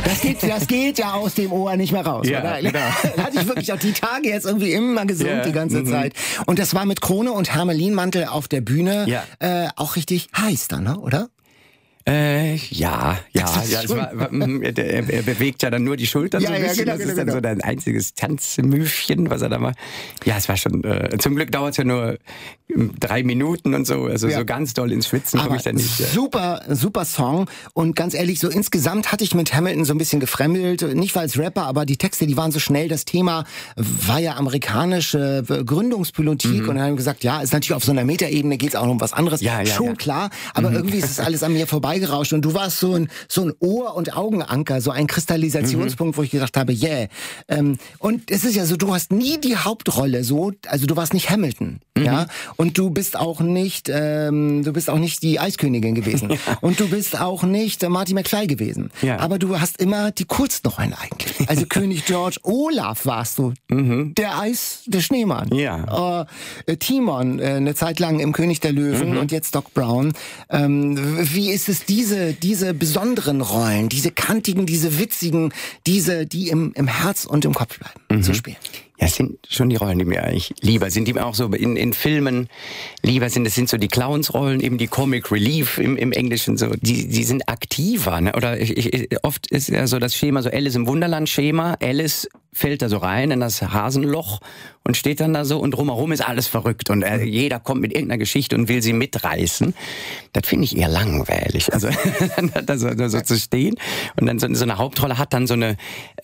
Das geht ja aus dem Ohr nicht mehr raus. Ja, oder? genau. Da hatte ich wirklich auch die Tage jetzt irgendwie immer gesund die ganze Zeit. Und das war mit Krone und Hermelinmantel auf der Bühne auch richtig heiß dann, ne? Oder? Ja. Es war, er bewegt ja dann nur die Schultern so ein bisschen. Das ist dann so ein einziges Tanzmüfchen, was er da macht. Ja, es war schon, zum Glück dauert es ja nur 3 Minuten und so. Also so ganz doll ins Schwitzen komme ich da nicht. Super Song. Und ganz ehrlich, so insgesamt hatte ich mit Hamilton so ein bisschen gefremdelt. Nicht weil als Rapper, aber die Texte, die waren so schnell. Das Thema war ja amerikanische Gründungspolitik. Und dann haben wir gesagt, ja, ist natürlich auf so einer Metaebene, geht es auch noch um was anderes. Schon klar. Aber irgendwie ist es alles an mir vorbeigerauscht. Und du warst so ein Ohr- und Augenanker, so ein Kristallisationspunkt, wo ich gedacht habe, und es ist ja so, du hast nie die Hauptrolle, also du warst nicht Hamilton, ja, und du bist auch nicht die Eiskönigin gewesen und du bist auch nicht Marty McFly gewesen, aber du hast immer die coolsten Rollen eigentlich. Also König George, Olaf warst du, der Schneemann, Timon eine Zeit lang im König der Löwen und jetzt Doc Brown. Wie ist es, diese besonderen Rollen, diese kantigen, diese witzigen, die im Herz und im Kopf bleiben, zu spielen? Ja, es sind schon die Rollen, die mir eigentlich lieber sind, die mir auch so in Filmen lieber sind. Das sind so die Clowns-Rollen, eben die Comic Relief im Englischen, so. Die sind aktiver, ne? Oder oft ist ja so das Schema, so Alice im Wunderland-Schema. Alice fällt da so rein in das Hasenloch und steht dann da so und drumherum ist alles verrückt und jeder kommt mit irgendeiner Geschichte und will sie mitreißen. Das finde ich eher langweilig. Also da so zu stehen und dann so eine Hauptrolle hat dann so eine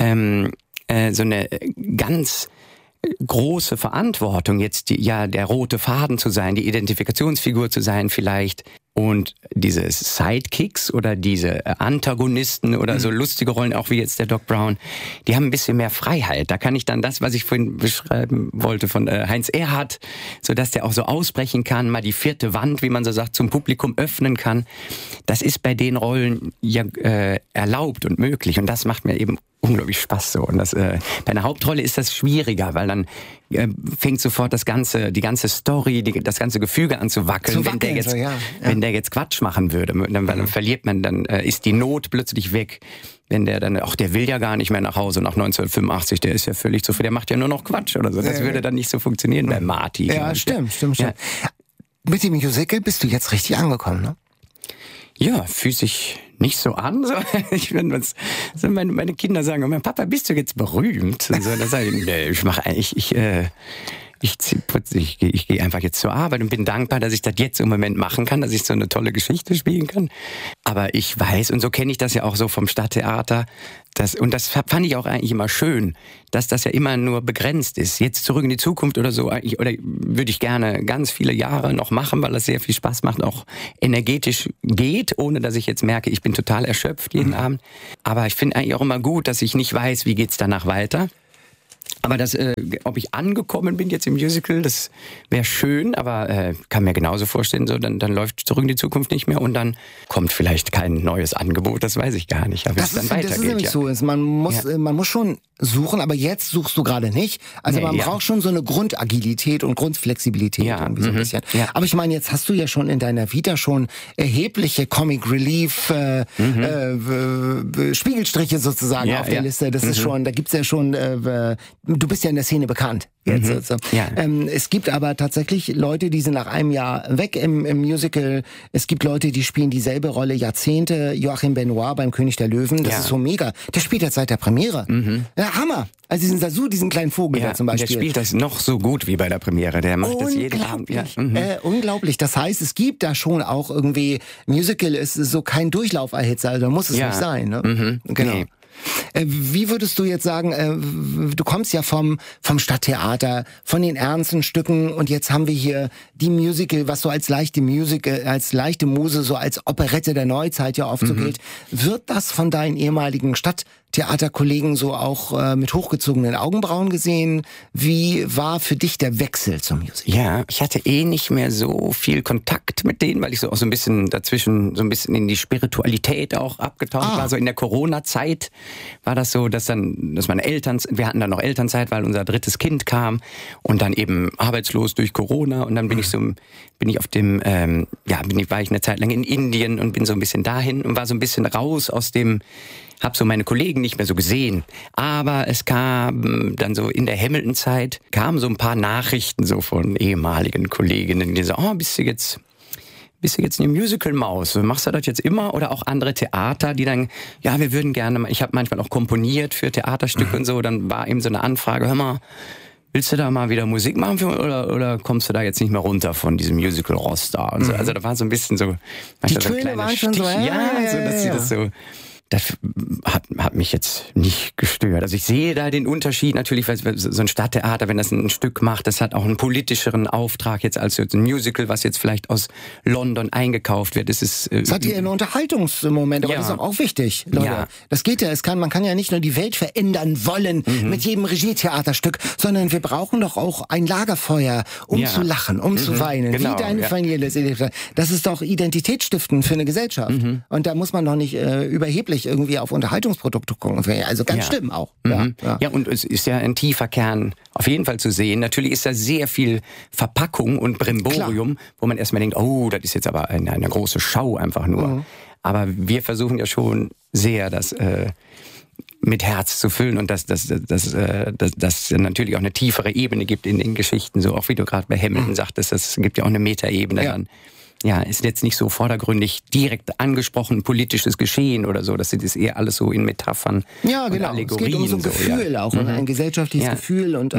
ganz große Verantwortung, jetzt der rote Faden zu sein, die Identifikationsfigur zu sein vielleicht. Und diese Sidekicks oder diese Antagonisten oder so lustige Rollen, auch wie jetzt der Doc Brown, die haben ein bisschen mehr Freiheit. Da kann ich dann das, was ich vorhin beschreiben wollte von Heinz Erhardt, so dass der auch so ausbrechen kann, mal die 4. Wand, wie man so sagt, zum Publikum öffnen kann. Das ist bei den Rollen ja erlaubt und möglich. Und das macht mir eben unglaublich Spaß so. Und bei einer Hauptrolle ist das schwieriger, weil dann fängt sofort die ganze Story, das ganze Gefüge an zu wackeln. Wenn der jetzt Quatsch machen würde, dann verliert man, dann ist die Not plötzlich weg. Wenn der will ja gar nicht mehr nach Hause nach 1985, der ist ja völlig zu viel, der macht ja nur noch Quatsch oder so. Das würde dann nicht so funktionieren bei Marty. Ja, stimmt. Ja. Mit dem Musical bist du jetzt richtig angekommen, ne? Ja, fühlt sich nicht so an. So. Meine Kinder sagen immer, Papa, bist du jetzt berühmt? Und so, dann sage ich, nee, ich gehe einfach jetzt zur Arbeit und bin dankbar, dass ich das jetzt im Moment machen kann, dass ich so eine tolle Geschichte spielen kann. Aber ich weiß, und so kenne ich das ja auch so vom Stadttheater, und das fand ich auch eigentlich immer schön, dass das ja immer nur begrenzt ist. Jetzt zurück in die Zukunft oder so, oder würde ich gerne ganz viele Jahre noch machen, weil das sehr viel Spaß macht, auch energetisch geht, ohne dass ich jetzt merke, ich bin total erschöpft jeden Abend. Aber ich finde eigentlich auch immer gut, dass ich nicht weiß, wie geht's danach weiter. Aber ob ich angekommen bin jetzt im Musical, das wäre schön, aber kann mir genauso vorstellen, so dann läuft Zurück in die Zukunft nicht mehr und dann kommt vielleicht kein neues Angebot, das weiß ich gar nicht. Aber es dann weitergeht. Das ist nämlich so, man muss schon suchen, aber jetzt suchst du gerade nicht. Also man braucht schon so eine Grundagilität und Grundflexibilität irgendwie so ein bisschen. Ja. Aber ich meine, jetzt hast du ja schon in deiner Vita schon erhebliche Comic Relief Spiegelstriche sozusagen auf der Liste. Das ist schon, da gibt's ja schon, du bist ja in der Szene bekannt. Jetzt. Es gibt aber tatsächlich Leute, die sind nach einem Jahr weg im Musical. Es gibt Leute, die spielen dieselbe Rolle Jahrzehnte. Joachim Benoit beim König der Löwen, das ist so mega. Der spielt jetzt seit der Premiere. Ja, Hammer. Also diesen Sasu, diesen kleinen Vogel da zum Beispiel. Der spielt das noch so gut wie bei der Premiere. Der macht das jeden Abend. Ja. Unglaublich. Das heißt, es gibt da schon auch irgendwie, Musical ist so kein Durchlauferhitzer, also muss es nicht sein. Ne? Genau. Nee. Wie würdest du jetzt sagen, du kommst ja vom Stadttheater, von den ernsten Stücken und jetzt haben wir hier die Musical, was so als leichte Musical, als leichte Muse, so als Operette der Neuzeit ja oft so gilt. Wird das von deinen ehemaligen Stadttheaterkollegen so auch mit hochgezogenen Augenbrauen gesehen? Wie war für dich der Wechsel zum Musical? Ja, ich hatte nicht mehr so viel Kontakt mit denen, weil ich so auch so ein bisschen dazwischen so ein bisschen in die Spiritualität auch abgetaucht war. So in der Corona-Zeit war das so, dass meine Eltern, wir hatten dann noch Elternzeit, weil unser 3. Kind kam und dann eben arbeitslos durch Corona und dann war ich eine Zeit lang in Indien und bin so ein bisschen dahin und war so ein bisschen raus aus dem, habe so meine Kollegen nicht mehr so gesehen. Aber es kam dann so in der Hamilton-Zeit, kamen so ein paar Nachrichten so von ehemaligen Kolleginnen, die so, bist du jetzt eine Musical-Maus? Machst du das jetzt immer? Oder auch andere Theater, die dann, ja, wir würden gerne, ich habe manchmal auch komponiert für Theaterstücke und so, dann war eben so eine Anfrage, hör mal, willst du da mal wieder Musik machen oder kommst du da jetzt nicht mehr runter von diesem Musical-Roster? Und so. Also da war so ein bisschen so, die Töne waren schon so, dass sie das so... Das hat mich jetzt nicht gestört. Also ich sehe da den Unterschied natürlich, weil so ein Stadttheater, wenn das ein Stück macht, das hat auch einen politischeren Auftrag jetzt als ein Musical, was jetzt vielleicht aus London eingekauft wird. Es hat hier einen Unterhaltungsmoment, aber das ist auch wichtig, Leute. Ja. Das geht ja, man kann ja nicht nur die Welt verändern wollen mit jedem Regietheaterstück, sondern wir brauchen doch auch ein Lagerfeuer, zu lachen, zu weinen, genau, wie deine Familie. Das ist doch identitätsstiftend für eine Gesellschaft. Und da muss man doch nicht überheblich irgendwie auf Unterhaltungsprodukte gucken. Also ganz schlimm auch. Ja, und es ist ja ein tiefer Kern auf jeden Fall zu sehen. Natürlich ist da sehr viel Verpackung und Brimborium, wo man erstmal denkt, das ist jetzt aber eine große Schau einfach nur. Aber wir versuchen ja schon sehr, das mit Herz zu füllen und dass natürlich auch eine tiefere Ebene gibt in den Geschichten. So auch wie du gerade bei Hamilton sagtest, es gibt ja auch eine Metaebene dann. Ja, ist jetzt nicht so vordergründig direkt angesprochen, politisches Geschehen oder so. Das ist eher alles so in Metaphern und Allegorien. Es geht um so ein Gefühl auch, ein gesellschaftliches Gefühl und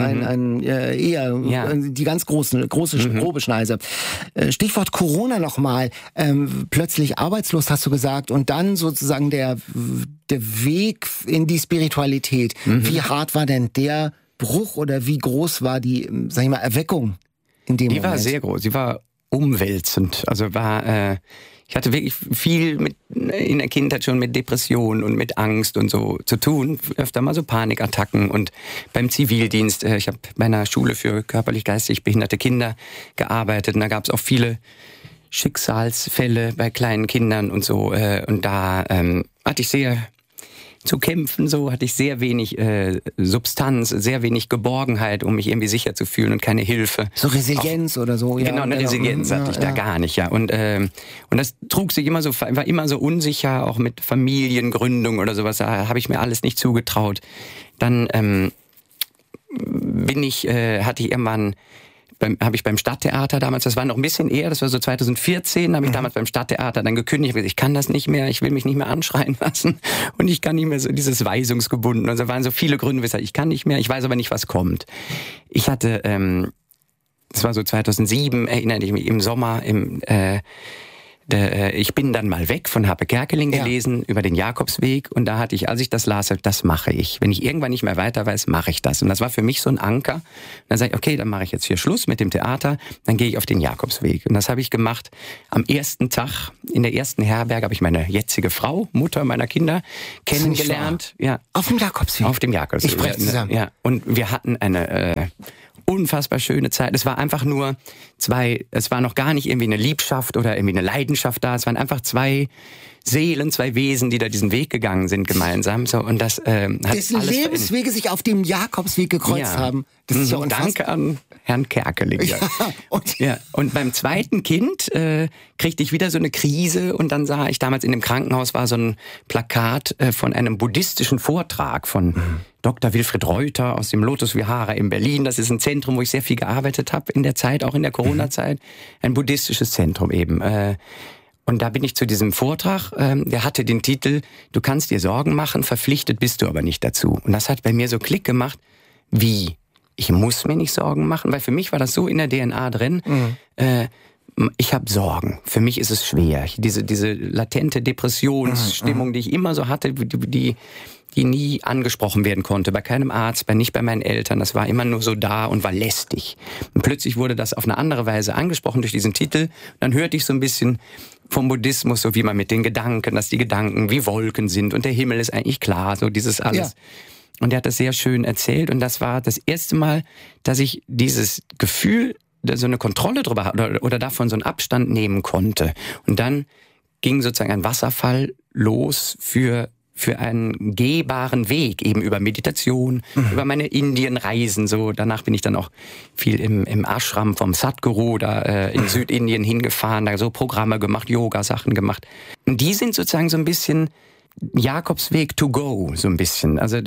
die ganz große grobe Schneise. Stichwort Corona nochmal. Plötzlich arbeitslos, hast du gesagt, und dann sozusagen der Weg in die Spiritualität. Wie hart war denn der Bruch oder wie groß war die, sag ich mal, Erweckung in dem Moment? Die war sehr groß. Sie war umwälzend. Also ich hatte wirklich viel in der Kindheit schon mit Depressionen und mit Angst und so zu tun. Öfter mal so Panikattacken und beim Zivildienst. Ich habe bei einer Schule für körperlich-geistig behinderte Kinder gearbeitet und da gab es auch viele Schicksalsfälle bei kleinen Kindern und so. Und da hatte ich sehr zu kämpfen, so hatte ich sehr wenig Substanz, sehr wenig Geborgenheit, um mich irgendwie sicher zu fühlen und keine Hilfe. So Resilienz oder so, ja. Genau, eine Resilienz hatte ich da gar nicht, ja. Und das trug sich immer so, war immer so unsicher, auch mit Familiengründung oder sowas, da habe ich mir alles nicht zugetraut. Dann hatte ich irgendwann habe ich beim Stadttheater damals, das war noch ein bisschen eher, das war so 2014, habe ich damals beim Stadttheater dann gekündigt, ich kann das nicht mehr, ich will mich nicht mehr anschreien lassen und ich kann nicht mehr so dieses Weisungsgebunden. Also da waren so viele Gründe, weshalb ich kann nicht mehr, ich weiß aber nicht, was kommt. Ich hatte, das war so 2007, erinnere ich mich, im Sommer, ich bin dann mal weg von Happe Kerkeling gelesen über den Jakobsweg und da hatte ich, als ich das las, das mache ich. Wenn ich irgendwann nicht mehr weiter weiß, mache ich das. Und das war für mich so ein Anker. Und dann sage ich, okay, dann mache ich jetzt hier Schluss mit dem Theater, dann gehe ich auf den Jakobsweg. Und das habe ich gemacht am ersten Tag. In der ersten Herberge habe ich meine jetzige Frau, Mutter meiner Kinder, kennengelernt. Ja. Auf dem Jakobsweg? Auf dem Jakobsweg. Ich spreche zusammen. Ja. Und wir hatten eine unfassbar schöne Zeit. Es war einfach nur es war noch gar nicht irgendwie eine Liebschaft oder irgendwie eine Leidenschaft da. Es waren einfach zwei Seelen, zwei Wesen, die da diesen Weg gegangen sind gemeinsam. So, und das hat dessen alles Lebenswege sich auf dem Jakobsweg gekreuzt haben. Das ist ja unfassbar. Danke an Herrn Kerkeling. Und beim zweiten Kind kriegte ich wieder so eine Krise und dann sah ich damals in dem Krankenhaus war so ein Plakat von einem buddhistischen Vortrag von Dr. Wilfried Reuter aus dem Lotus Vihara in Berlin. Das ist ein Zentrum, wo ich sehr viel gearbeitet habe in der Zeit, auch in der Corona-Zeit. Ein buddhistisches Zentrum eben. Und da bin ich zu diesem Vortrag, der hatte den Titel, du kannst dir Sorgen machen, verpflichtet bist du aber nicht dazu. Und das hat bei mir so Klick gemacht, wie, ich muss mir nicht Sorgen machen, weil für mich war das so in der DNA drin, ich habe Sorgen, für mich ist es schwer. Diese latente Depressionsstimmung, die ich immer so hatte, die nie angesprochen werden konnte, bei keinem Arzt, nicht bei meinen Eltern, das war immer nur so da und war lästig. Und plötzlich wurde das auf eine andere Weise angesprochen durch diesen Titel. Dann hörte ich so ein bisschen vom Buddhismus, so wie man mit den Gedanken, dass die Gedanken wie Wolken sind und der Himmel ist eigentlich klar, so dieses alles. Ja. Und er hat das sehr schön erzählt und das war das erste Mal, dass ich dieses Gefühl, so eine Kontrolle drüber oder davon so einen Abstand nehmen konnte. Und dann ging sozusagen ein Wasserfall los für einen gehbaren Weg, eben über Meditation, über meine Indienreisen, so. Danach bin ich dann auch viel im Ashram vom Sadhguru da in Südindien hingefahren, da so Programme gemacht, Yoga-Sachen gemacht. Und die sind sozusagen so ein bisschen Jakobsweg to go, so ein bisschen. Also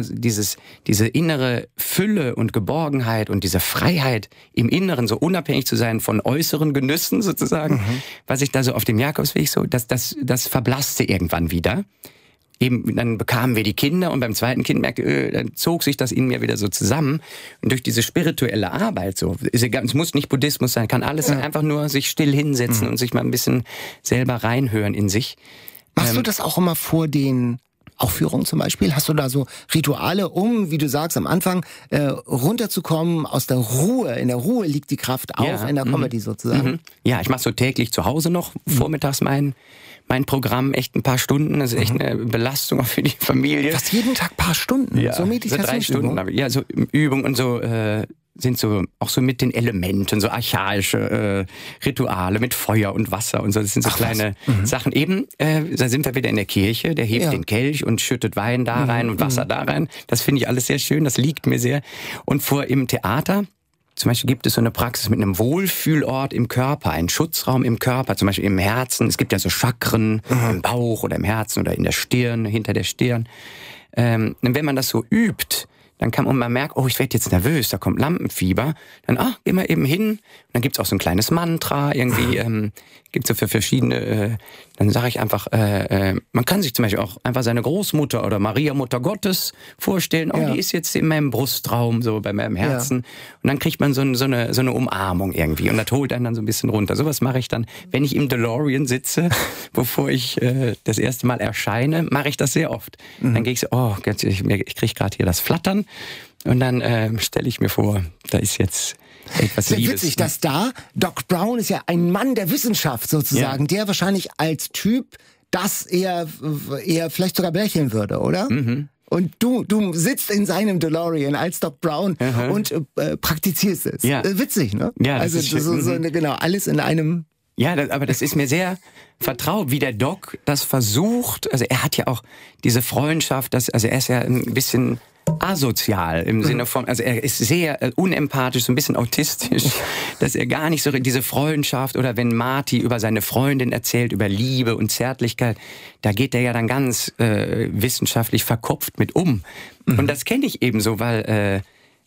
diese innere Fülle und Geborgenheit und diese Freiheit im Inneren, so unabhängig zu sein von äußeren Genüssen sozusagen, was ich da so auf dem Jakobsweg so, das verblasste irgendwann wieder. Eben, dann bekamen wir die Kinder und beim zweiten Kind merkte, dann zog sich das in mir wieder so zusammen. Und durch diese spirituelle Arbeit, so, es muss nicht Buddhismus sein, kann alles sein, einfach nur sich still hinsetzen und sich mal ein bisschen selber reinhören in sich. Machst du das auch immer vor den Aufführungen zum Beispiel? Hast du da so Rituale, um, wie du sagst, am Anfang runterzukommen aus der Ruhe? In der Ruhe liegt die Kraft auch in der Comedy sozusagen. Ja, ich mache so täglich zu Hause noch vormittags mein Programm, echt ein paar Stunden. Das ist echt eine Belastung auch für die Familie. Fast jeden Tag ein paar Stunden? Ja, so Meditationsübungen? so 3 Stunden. Ja, so Übungen und so sind so auch so mit den Elementen, so archaische Rituale mit Feuer und Wasser und so. Das sind so kleine Sachen. Eben, da sind wir wieder in der Kirche. Der hebt den Kelch und schüttet Wein da rein und Wasser da rein. Das finde ich alles sehr schön. Das liegt mir sehr. Und im Theater zum Beispiel gibt es so eine Praxis mit einem Wohlfühlort im Körper, einen Schutzraum im Körper, zum Beispiel im Herzen. Es gibt ja so Chakren im Bauch oder im Herzen oder in der Stirn, hinter der Stirn. Und wenn man das so übt, dann kann man merken, oh, ich werde jetzt nervös, da kommt Lampenfieber. Dann, geh mal eben hin. Und dann gibt's auch so ein kleines Mantra, irgendwie, gibt's so für verschiedene, dann sage ich einfach, man kann sich zum Beispiel auch einfach seine Großmutter oder Maria, Mutter Gottes, vorstellen, die ist jetzt in meinem Brustraum, so bei meinem Herzen. Und dann kriegt man so eine Umarmung irgendwie. Und das holt einen dann so ein bisschen runter. Sowas mache ich dann, wenn ich im DeLorean sitze, bevor ich das erste Mal erscheine, mache ich das sehr oft. Dann gehe ich so, ich kriege gerade hier das Flattern. Und dann stelle ich mir vor, da ist jetzt etwas Liebes. Witzig, dass Doc Brown ist ja ein Mann der Wissenschaft sozusagen, der wahrscheinlich als Typ das eher vielleicht sogar belächeln würde, oder? Und du sitzt in seinem DeLorean als Doc Brown und praktizierst es. Ja. Witzig, ne? Ja, das ist genau, alles in einem... Ja, aber das ist mir sehr vertraut, wie der Doc das versucht. Also er hat ja auch diese Freundschaft, er ist ja ein bisschen asozial im Sinne von, also er ist sehr unempathisch, so ein bisschen autistisch, dass er gar nicht so diese Freundschaft oder wenn Marty über seine Freundin erzählt, über Liebe und Zärtlichkeit, da geht er ja dann ganz wissenschaftlich verkopft mit um. Und das kenne ich eben so, weil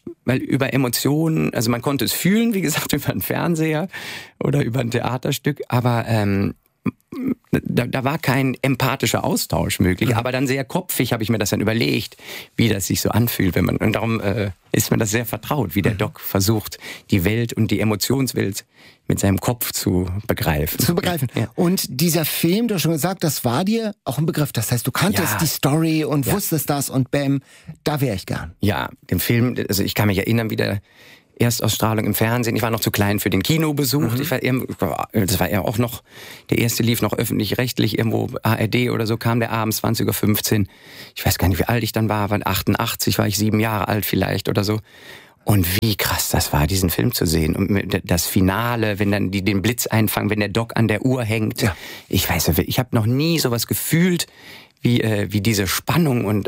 über Emotionen, also man konnte es fühlen, wie gesagt, über einen Fernseher oder über ein Theaterstück, aber da war kein empathischer Austausch möglich, aber dann sehr kopfig habe ich mir das dann überlegt, wie das sich so anfühlt, und darum ist mir das sehr vertraut, wie der Doc versucht, die Welt und die Emotionswelt mit seinem Kopf zu begreifen. Ja. Und dieser Film, du hast schon gesagt, das war dir auch ein Begriff. Das heißt, du kanntest die Story und wusstest das und bam, da wäre ich gern. Ja, den Film, also ich kann mich erinnern, wie der Erstausstrahlung im Fernsehen. Ich war noch zu klein für den Kinobesuch. Das war ja auch noch, der erste lief noch öffentlich-rechtlich, irgendwo ARD oder so, kam der abends 20:15 Uhr. Ich weiß gar nicht, wie alt ich dann war, 88 war ich 7 Jahre alt vielleicht oder so. Und wie krass das war, diesen Film zu sehen. Und das Finale, wenn dann die den Blitz einfangen, wenn der Doc an der Uhr hängt. Ja. Ich weiß, ich habe noch nie sowas gefühlt, wie diese Spannung und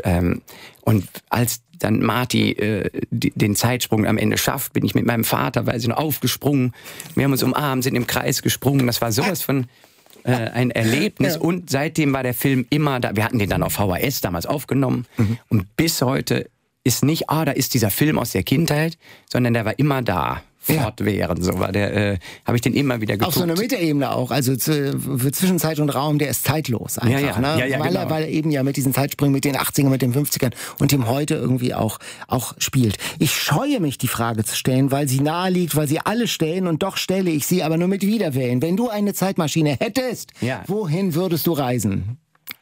als dann Marty den Zeitsprung am Ende schafft, bin ich mit meinem Vater, weiß ich noch, aufgesprungen. Wir haben uns umarmt, sind im Kreis gesprungen. Das war sowas von ein Erlebnis. Ja. Und seitdem war der Film immer da. Wir hatten den dann auf VHS damals aufgenommen. Und bis heute ist nicht, da ist dieser Film aus der Kindheit, sondern der war immer da. Fortwährend, so war der, habe ich den immer wieder geguckt. Auf so einer Metaebene auch, also für Zwischenzeit und Raum, der ist zeitlos einfach, ne? Weil er eben ja mit diesen Zeitsprüngen, mit den 80ern, mit den 50ern und dem heute irgendwie auch spielt. Ich scheue mich, die Frage zu stellen, weil sie nahe liegt, weil sie alle stellen und doch stelle ich sie aber nur mit Widerwillen. Wenn du eine Zeitmaschine hättest, wohin würdest du reisen?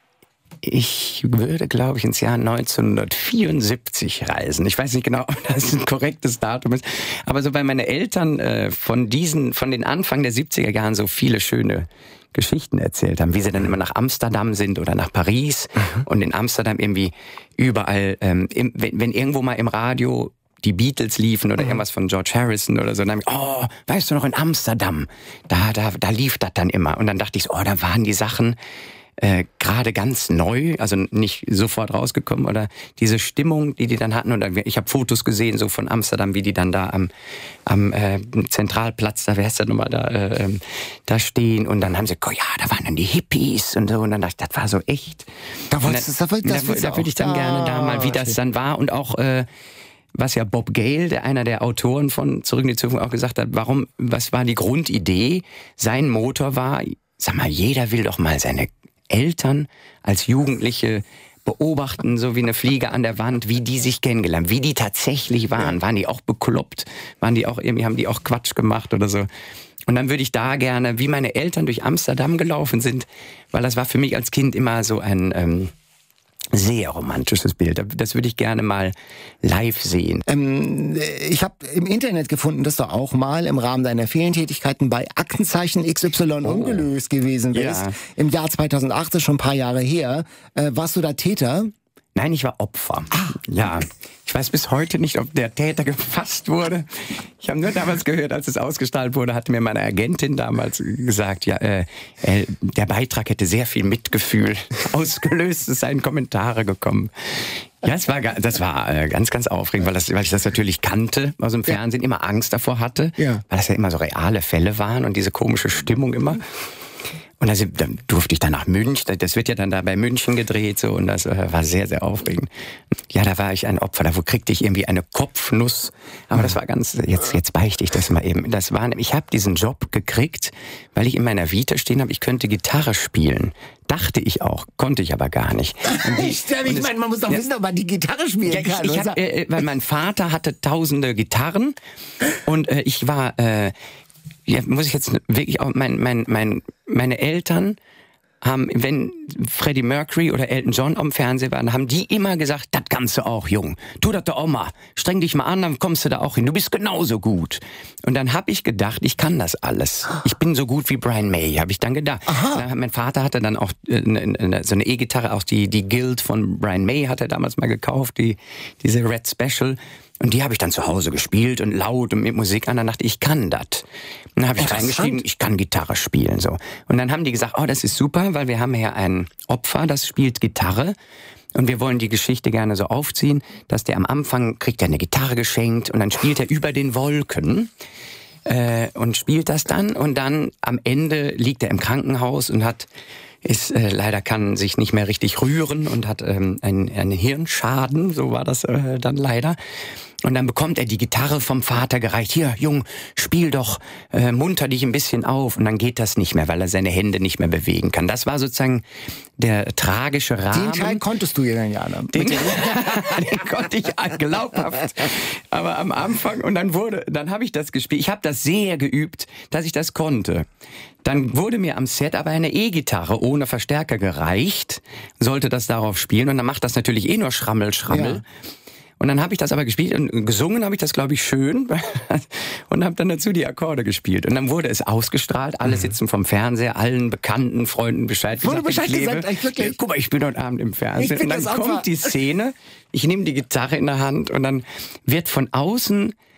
Ich würde, glaube ich, ins Jahr 1974 reisen. Ich weiß nicht genau, ob das ein korrektes Datum ist. Aber so, weil meine Eltern von den Anfang der 70er Jahren so viele schöne Geschichten erzählt haben, wie sie dann immer nach Amsterdam sind oder nach Paris und in Amsterdam irgendwie überall, wenn irgendwo mal im Radio die Beatles liefen oder irgendwas von George Harrison oder so, dann habe ich, weißt du noch, in Amsterdam, da lief das dann immer. Und dann dachte ich so, da waren die Sachen, gerade ganz neu, also nicht sofort rausgekommen, oder diese Stimmung, die dann hatten. Und ich habe Fotos gesehen so von Amsterdam, wie die dann da am Zentralplatz, da wär's ja nochmal da stehen. Und dann haben sie, ja, da waren dann die Hippies und so. Und dann dachte ich, das war so echt. Da würde ich dann gerne da mal, wie das dann war. Und auch was ja Bob Gale, einer der Autoren von Zurück in die Zukunft, auch gesagt hat, was war die Grundidee? Sein Motor war, sag mal, jeder will doch mal seine Eltern als Jugendliche beobachten, so wie eine Fliege an der Wand, wie die sich kennengelernt, wie die tatsächlich waren. Waren die auch bekloppt? Waren die auch irgendwie, haben die auch Quatsch gemacht oder so? Und dann würde ich da gerne, wie meine Eltern durch Amsterdam gelaufen sind, weil das war für mich als Kind immer so ein sehr romantisches Bild. Das würde ich gerne mal live sehen. Ich habe im Internet gefunden, dass du auch mal im Rahmen deiner Ferientätigkeiten bei Aktenzeichen XY ungelöst gewesen bist. Ja. Im Jahr 2008, ist schon ein paar Jahre her. Warst du da Täter? Nein, ich war Opfer. Ja. Ich weiß bis heute nicht, ob der Täter gefasst wurde. Ich habe nur damals gehört, als es ausgestrahlt wurde, hatte mir meine Agentin damals gesagt, der Beitrag hätte sehr viel Mitgefühl ausgelöst. Es seien Kommentare gekommen. Ja, das war ganz, ganz aufregend, weil ich das natürlich kannte aus dem Fernsehen, immer Angst davor hatte, weil das ja immer so reale Fälle waren und diese komische Stimmung immer. Und dann durfte ich dann nach München, das wird ja dann da bei München gedreht, so, und das war sehr, sehr aufregend. Ja, da war ich ein Opfer, da kriegte ich irgendwie eine Kopfnuss, aber das war jetzt beichte ich das mal eben. Ich habe diesen Job gekriegt, weil ich in meiner Vita stehen habe, ich könnte Gitarre spielen. Dachte ich auch, konnte ich aber gar nicht. Ich meine, man muss doch wissen, ob man die Gitarre spielen kann. Weil mein Vater hatte tausende Gitarren und ich war... muss ich jetzt wirklich auch, meine Eltern haben, wenn Freddie Mercury oder Elton John am Fernsehen waren, haben die immer gesagt, das kannst du auch, Jung. Tu das doch auch mal. Streng dich mal an, dann kommst du da auch hin. Du bist genauso gut. Und dann habe ich gedacht, ich kann das alles. Ich bin so gut wie Brian May, habe ich dann gedacht. Mein Vater hatte dann auch so eine E-Gitarre, auch die Guild von Brian May hat er damals mal gekauft, diese Red Special. Und die habe ich dann zu Hause gespielt und laut und mit Musik an. Dann dachte ich kann das. Und dann habe ich reingeschrieben, ich kann Gitarre spielen. So. Und dann haben die gesagt, das ist super, weil wir haben hier ein Opfer, das spielt Gitarre. Und wir wollen die Geschichte gerne so aufziehen, dass der am Anfang kriegt er eine Gitarre geschenkt und dann spielt er über den Wolken. Und spielt das dann. Und dann am Ende liegt er im Krankenhaus und leider kann sich nicht mehr richtig rühren und hat einen Hirnschaden, so war das dann leider. Und dann bekommt er die Gitarre vom Vater gereicht. Hier, Jung, spiel doch, munter dich ein bisschen auf. Und dann geht das nicht mehr, weil er seine Hände nicht mehr bewegen kann. Das war sozusagen der tragische Rahmen. Den Teil konntest du ja dann, Jana. Den konnte ich glaubhaft. Aber am Anfang, und dann habe ich das gespielt. Ich habe das sehr geübt, dass ich das konnte. Dann wurde mir am Set aber eine E-Gitarre ohne Verstärker gereicht, sollte das darauf spielen. Und dann macht das natürlich nur Schrammel. Ja. Und dann habe ich das aber gespielt und gesungen habe ich das, glaube ich, schön und habe dann dazu die Akkorde gespielt. Und dann wurde es ausgestrahlt, alle sitzen vom Fernseher, allen bekannten Freunden Bescheid gesagt. Guck mal, ich bin heute Abend im Fernsehen. Und dann kommt die Szene, ich nehme die Gitarre in der Hand und dann wird von außen